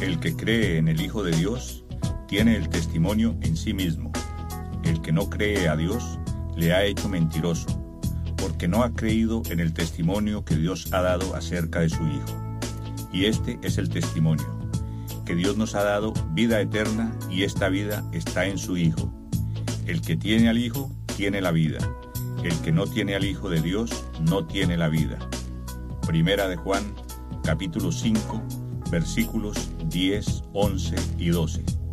El que cree en el Hijo de Dios tiene el testimonio en sí mismo. El que no cree a Dios le ha hecho mentiroso, porque no ha creído en el testimonio que Dios ha dado acerca de su Hijo. Y este es el testimonio, que Dios nos ha dado vida eterna, y esta vida está en su Hijo. El que tiene al Hijo tiene la vida. El que no tiene al Hijo de Dios no tiene la vida. Primera de Juan, capítulo 5, versículos 10, 11 y 12.